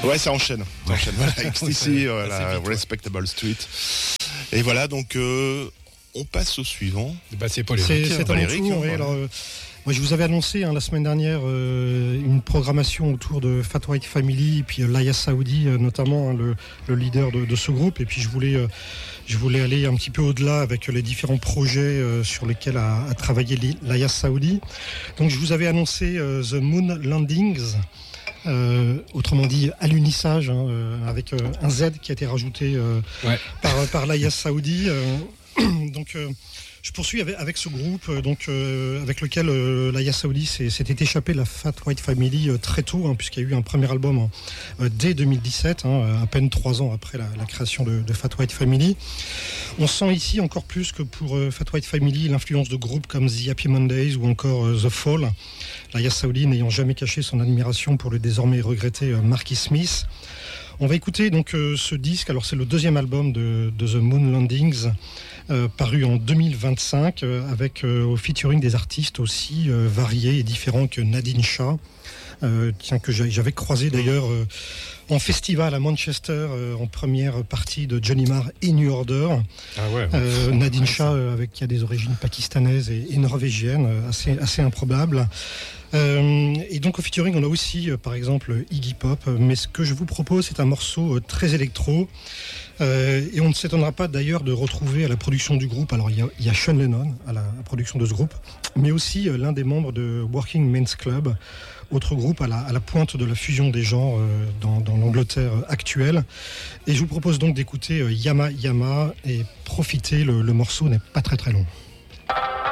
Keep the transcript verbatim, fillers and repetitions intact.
Ouais, ça enchaîne. Ça enchaîne. Voilà, X T C, voilà, vite, Respectable Street. Et voilà, donc euh, on passe au suivant. Bah, c'est pas les C'est, c'est à mon tour, oui, alors, euh, moi, je vous avais annoncé hein, la semaine dernière euh, une programmation autour de Fat White Family et puis euh, Laya Saoudi, euh, notamment hein, le, le leader de, de ce groupe. Et puis je voulais, euh, je voulais aller un petit peu au-delà avec les différents projets euh, sur lesquels a, a travaillé Laya Saoudi. Donc je vous avais annoncé euh, The Moon Landings. Euh, autrement dit alunissage hein, euh, avec euh, un Z qui a été rajouté euh, ouais. par, par Laya Saoudi. Euh, donc euh, je poursuis avec, avec ce groupe euh, donc, euh, avec lequel euh, Laya Saoudi s'est, s'était échappé la Fat White Family euh, très tôt, hein, puisqu'il y a eu un premier album hein, euh, dès deux mille dix-sept, hein, à peine trois ans après la, la création de, de Fat White Family. On sent ici encore plus que pour euh, Fat White Family l'influence de groupes comme The Happy Mondays ou encore euh, The Fall. Laya Saoudi n'ayant jamais caché son admiration pour le désormais regretté euh, Marky Smith. On va écouter donc euh, ce disque, alors c'est le deuxième album de, de The Moon Landings, euh, paru en deux mille vingt-cinq, euh, avec euh, au featuring des artistes aussi euh, variés et différents que Nadine Shah, euh, tiens, que j'avais croisé d'ailleurs euh, en festival à Manchester, euh, en première partie de Johnny Marr et New Order. Ah ouais, euh, Nadine Shah, euh, avec, qui a des origines pakistanaises et, et norvégiennes, euh, assez, assez improbables. Euh, et donc au featuring on a aussi euh, par exemple Iggy Pop, mais ce que je vous propose c'est un morceau euh, très électro euh, et on ne s'étonnera pas d'ailleurs de retrouver à la production du groupe, alors il y a, il y a Sean Lennon à la, à la production de ce groupe, mais aussi euh, l'un des membres de Working Men's Club, autre groupe à la, à la pointe de la fusion des genres euh, dans, dans l'Angleterre actuelle. Et je vous propose donc d'écouter euh, Yama Yama et profiter, le, le morceau n'est pas très très long.